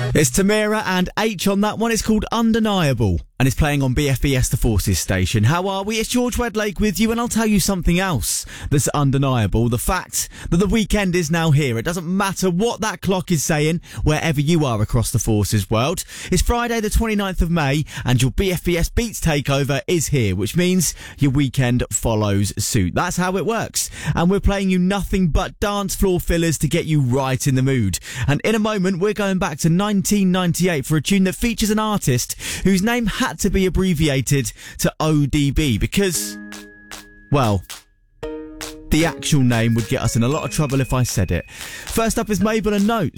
It's Tamira and H on that one. It's called Undeniable and it's playing on BFBS The Forces station. How are we? It's George Wedlake with you, and I'll tell you something else that's undeniable. The fact that the weekend is now here. It doesn't matter what that clock is saying, wherever you are across the Forces world. It's Friday the 29th of May and your BFBS Beats Takeover is here, which means your weekend follows suit. That's how it works. And we're playing you nothing but dance floor fillers to get you right in the mood. And in a moment, we're going back to 1998 for a tune that features an artist whose name had to be abbreviated to ODB because, well, the actual name would get us in a lot of trouble if I said it. First up is Mabel and Notes.